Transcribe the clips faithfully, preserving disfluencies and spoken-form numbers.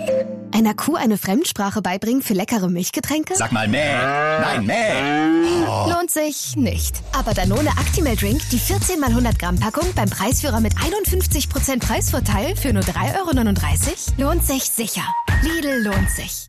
Einer Kuh eine Fremdsprache beibringen für leckere Milchgetränke? Sag mal mäh. Nein, mäh. Oh. Lohnt sich nicht. Aber Danone Actimel Drink, die vierzehn mal hundert Gramm Packung beim Preisführer mit einundfünfzig Prozent Preisvorteil für nur drei Euro neununddreißig, lohnt sich sicher. Lidl lohnt sich.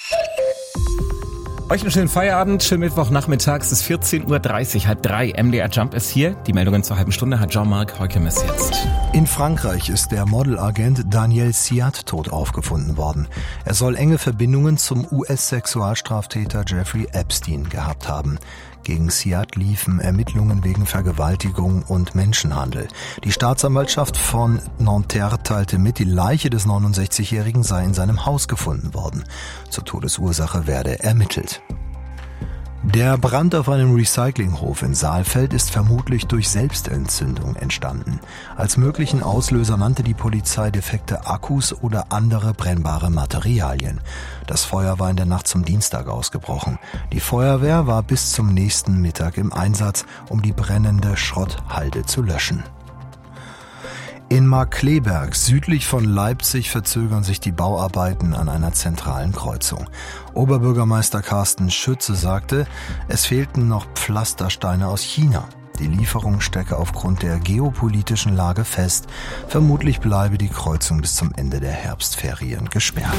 Euch einen schönen Feierabend, schönen Mittwochnachmittag, es ist vierzehn Uhr dreißig, halb drei, M D R Jump ist hier. Die Meldungen zur halben Stunde hat Jean-Marc Heukemes jetzt. In Frankreich ist der Modelagent Daniel Siat tot aufgefunden worden. Er soll enge Verbindungen zum U S-Sexualstraftäter Jeffrey Epstein gehabt haben. Gegen Siat liefen Ermittlungen wegen Vergewaltigung und Menschenhandel. Die Staatsanwaltschaft von Nanterre teilte mit, die Leiche des neunundsechzigjährigen sei in seinem Haus gefunden worden. Zur Todesursache werde ermittelt. Der Brand auf einem Recyclinghof in Saalfeld ist vermutlich durch Selbstentzündung entstanden. Als möglichen Auslöser nannte die Polizei defekte Akkus oder andere brennbare Materialien. Das Feuer war in der Nacht zum Dienstag ausgebrochen. Die Feuerwehr war bis zum nächsten Mittag im Einsatz, um die brennende Schrotthalde zu löschen. In Markkleeberg, südlich von Leipzig, verzögern sich die Bauarbeiten an einer zentralen Kreuzung. Oberbürgermeister Carsten Schütze sagte, es fehlten noch Pflastersteine aus China. Die Lieferung stecke aufgrund der geopolitischen Lage fest. Vermutlich bleibe die Kreuzung bis zum Ende der Herbstferien gesperrt.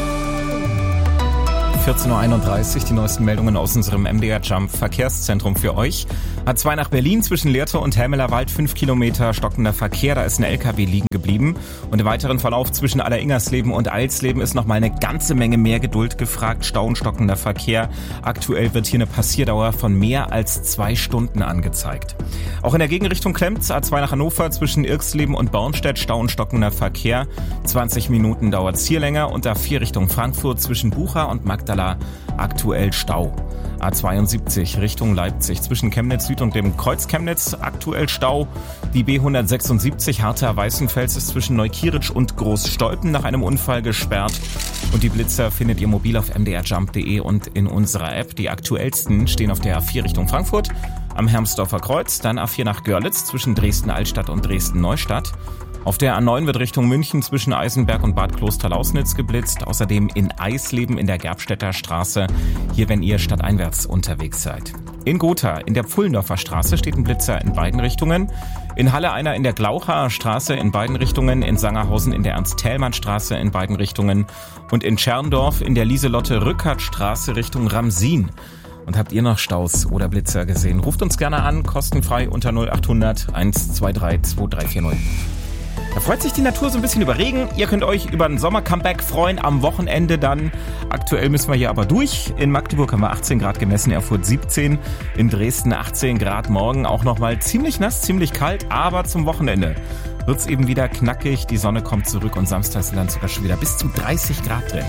vierzehn Uhr einunddreißig, die neuesten Meldungen aus unserem M D R Jump Verkehrszentrum für euch. A zwei nach Berlin zwischen Lehrte und Helmelerwald, fünf Kilometer stockender Verkehr, da ist ein L K W liegen geblieben. Und im weiteren Verlauf zwischen Alleringersleben und Eilsleben ist noch mal eine ganze Menge mehr Geduld gefragt. Stau und stockender Verkehr. Aktuell wird hier eine Passierdauer von mehr als zwei Stunden angezeigt. Auch in der Gegenrichtung klemmt's. A zwei nach Hannover zwischen Irksleben und Bornstedt, Stau und stockender Verkehr. zwanzig Minuten dauert's hier länger. Und A vier Richtung Frankfurt zwischen Bucha und Magdala aktuell Stau. A zweiundsiebzig Richtung Leipzig zwischen Chemnitz Süd und dem Kreuz Chemnitz aktuell Stau. Die B hundertsechsundsiebzig Hartha-Weißenfels ist zwischen Neukirch und Großstolpen nach einem Unfall gesperrt. Und die Blitzer findet ihr mobil auf m d r jump punkt d e und in unserer App. Die aktuellsten stehen auf der A vier Richtung Frankfurt, am Hermsdorfer Kreuz, dann A vier nach Görlitz zwischen Dresden-Altstadt und Dresden-Neustadt. Auf der A neun wird Richtung München zwischen Eisenberg und Bad Klosterlausnitz geblitzt. Außerdem in Eisleben in der Gerbstädter Straße. Hier, wenn ihr stadteinwärts unterwegs seid. In Gotha in der Pfullendorfer Straße steht ein Blitzer in beiden Richtungen. In Halle einer in der Glauchaer Straße in beiden Richtungen. In Sangerhausen in der Ernst-Thälmann-Straße in beiden Richtungen. Und in Tscherndorf in der Lieselotte-Rückert-Straße Richtung Ramsin. Und habt ihr noch Staus oder Blitzer gesehen? Ruft uns gerne an, kostenfrei unter null acht hundert eins zwei drei zwei drei vier null. Da freut sich die Natur so ein bisschen über Regen. Ihr könnt euch über ein Sommer-Comeback freuen am Wochenende dann. Aktuell müssen wir hier aber durch. In Magdeburg haben wir achtzehn Grad gemessen, Erfurt siebzehn. In Dresden achtzehn Grad, morgen auch nochmal ziemlich nass, ziemlich kalt. Aber zum Wochenende wird's eben wieder knackig. Die Sonne kommt zurück und Samstag sind dann sogar schon wieder bis zu dreißig Grad drin.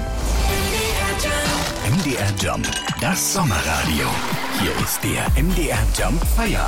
M D R Jump, das Sommerradio. Hier ist der M D R Jump Feier.